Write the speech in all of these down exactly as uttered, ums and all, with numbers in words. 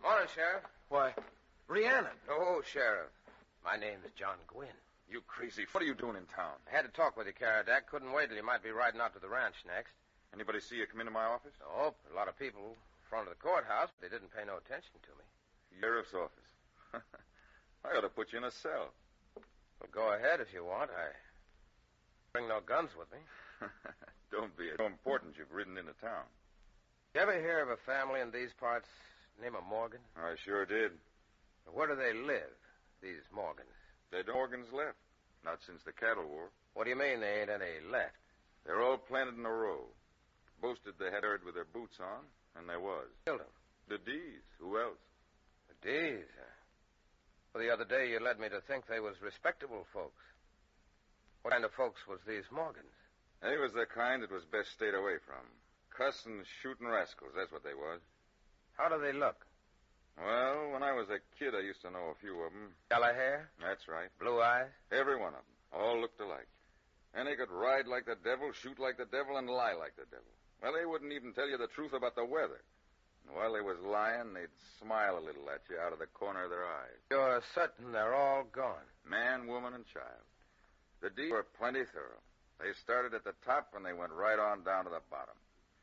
Morning, Sheriff. Why, Rhiannon. Oh, Sheriff. My name is John Gwynn. You crazy. What are you doing in town? I had to talk with you, Caradak. Couldn't wait till you might be riding out to the ranch next. Anybody see you come into my office? Oh, a lot of people in front of the courthouse, but they didn't pay no attention to me. Sheriff's office. I ought to put you in a cell. Well, go ahead if you want. I bring no guns with me. Don't be. It's so important you've ridden into town. You ever hear of a family in these parts named Morgan? I sure did. Where do they live, these Morgans? They don't Morgans left. Not since the cattle war. What do you mean they ain't any left? They're all planted in a row. Boasted they had herd with their boots on, and they was. Killed them. The D's. Who else? The D's, huh? Well, the other day you led me to think they was respectable folks. What kind of folks was these Morgans? They was the kind that was best stayed away from. Cussing, shooting rascals, that's what they was. How do they look? Well, when I was a kid, I used to know a few of them. Yellow hair? That's right. Blue eyes? Every one of them. All looked alike. And they could ride like the devil, shoot like the devil, and lie like the devil. Well, they wouldn't even tell you the truth about the weather. And while they was lying, they'd smile a little at you out of the corner of their eyes. You're certain they're all gone? Man, woman, and child. The D's were plenty thorough. They started at the top, and they went right on down to the bottom.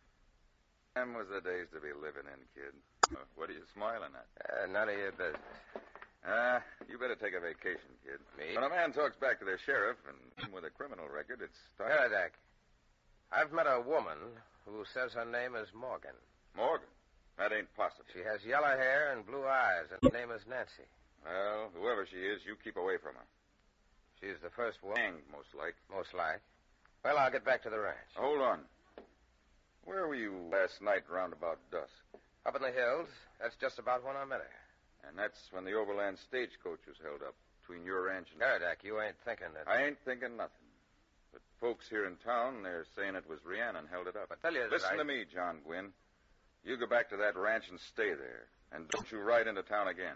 Them was the days to be living in, kid. Uh, what are you smiling at? Uh, none of your business. Ah, uh, you better take a vacation, kid. Me? When a man talks back to their sheriff, and with a criminal record, it's time... Caradak, I've met a woman who says her name is Morgan. Morgan? That ain't possible. She has yellow hair and blue eyes, and her name is Nancy. Well, whoever she is, you keep away from her. She's the first woman. Hanged, most like. Most like. Well, I'll get back to the ranch. Hold on. Where were you last night round about dusk? Up in the hills. That's just about when I met her. And that's when the overland stagecoach was held up between your ranch and... Caradak, you ain't thinking that... I ain't thinking nothing. But folks here in town, they're saying it was Rhiannon held it up. I tell you that Listen I... to me, John Gwynn. You go back to that ranch and stay there. And don't you ride into town again.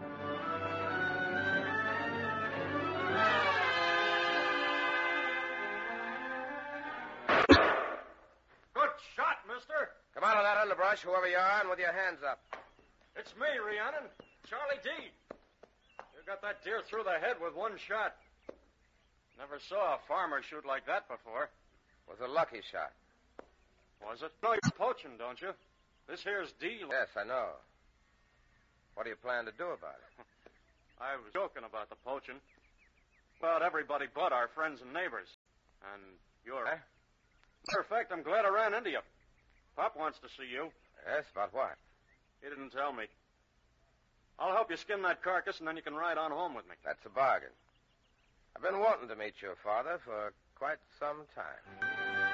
Good shot, mister. Come out of that underbrush, whoever you are, and with your hands up. It's me, Rhiannon. Charlie D. You got that deer through the head with one shot. Never saw a farmer shoot like that before. Was a lucky shot. Was it? No, you're poaching, don't you? This here's D. Yes, I know. What do you plan to do about it? I was joking about the poaching. About everybody but our friends and neighbors. And you're... Huh? Matter of fact, I'm glad I ran into you. Pop wants to see you. Yes, about what? He didn't tell me. I'll help you skin that carcass, and then you can ride on home with me. That's a bargain. I've been wanting to meet your father for quite some time.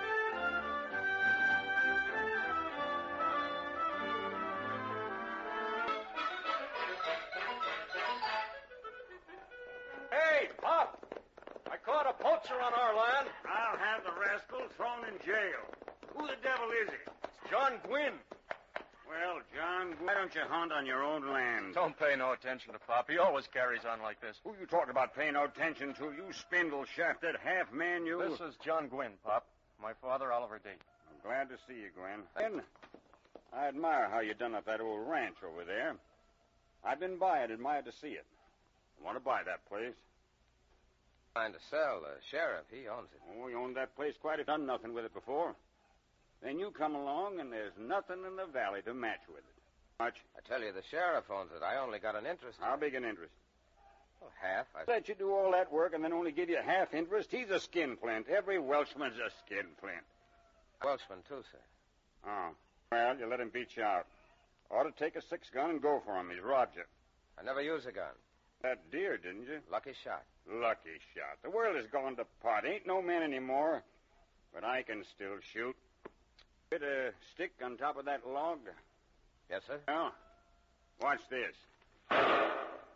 Hey, Pop! I caught a poacher on our land. I'll have the rascal thrown in jail. Who the devil is he? It's John Gwynn. Well, John, why don't you hunt on your own land? Don't pay no attention to Pop. He always carries on like this. Who you talking about paying no attention to? You spindle-shafted half-man, you. This is John Gwynn, Pop. My father, Oliver D. I'm glad to see you, Gwen. And I admire how you done up that old ranch over there. I've been by it, admired to see it. I want to buy that place. Trying to sell. The sheriff, he owns it. Oh, he owned that place quite a done nothing with it before. Then you come along, and there's nothing in the valley to match with it. Much? I tell you, the sheriff owns it. I only got an interest in How it. big an interest? Well, half. I... Let you do all that work and then only give you half interest. He's a skinflint. Every Welshman's a skinflint. Welshman, too, sir. Oh. Well, you let him beat you out. Ought to take a six-gun and go for him. He's robbed you. I never use a gun. That deer, didn't you? Lucky shot. Lucky shot. The world has gone to pot. Ain't no men anymore. But I can still shoot. Hit a stick on top of that log. Yes, sir? Well, watch this. Oliver?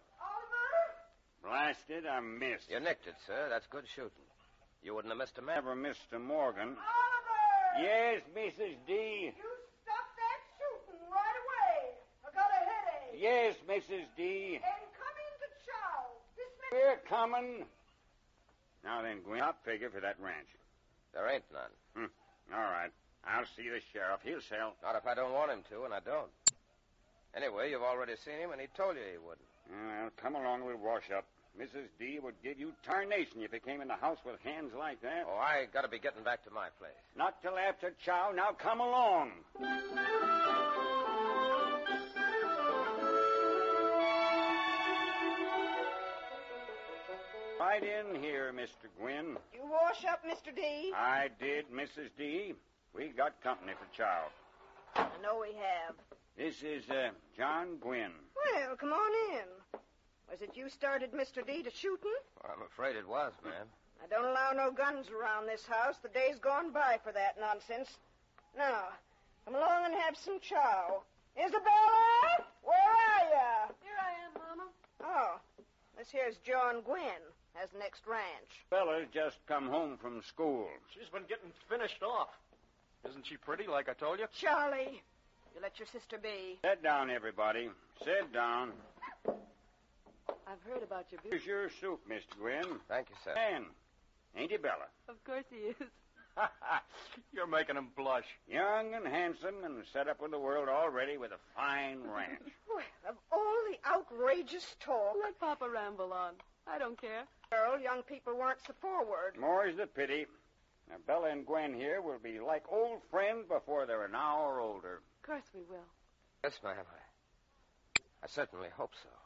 Blasted, I missed. You nicked it, sir. That's good shooting. You wouldn't have missed a man. Never missed a Morgan. Oliver! Yes, Missus D. You stop that shooting right away. I got a headache. Yes, Missus D. And come into chow. This minute. We're coming. Now then, Gwen, top figure for that ranch. There ain't none. Hmm. All right. I'll see the sheriff. He'll sell. Not if I don't want him to, and I don't. Anyway, you've already seen him, and he told you he wouldn't. Well, come along, we'll wash up. Missus D would give you tarnation if you came in the house with hands like that. Oh, I gotta be getting back to my place. Not till after chow. Now come along. Right in here, Mister Gwynn. You wash up, Mister D? I did, Missus D. We got company for chow. I know we have. This is uh, John Gwynn. Well, come on in. Was it you started Mister D to shooting? Well, I'm afraid it was, ma'am. I don't allow no guns around this house. The day's gone by for that nonsense. Now, come along and have some chow. Isabella? Where are you? Here I am, Mama. Oh, this here's John Gwynn. Has the next ranch. Fella's just come home from school. She's been getting finished off. Isn't she pretty, like I told you? Charlie, you let your sister be. Sit down, everybody. Sit down. I've heard about your beauty. Here's your soup, Mister Gwynn. Thank you, sir. And, ain't he, Bella? Of course he is. You're making him blush. Young and handsome and set up with the world already with a fine ranch. Well, of all the outrageous talk. Let Papa ramble on. I don't care. Girl, young people weren't so forward. More's the pity. Now, Bella and Gwen here will be like old friends before they're an hour older. Of course we will. Yes, ma'am. I, I certainly hope so.